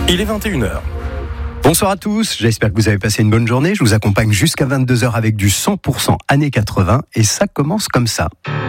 Il est 21h. Bonsoir à tous, j'espère que vous avez passé une bonne journée. Je vous accompagne jusqu'à 22h avec du 100% années 80 et ça commence comme ça.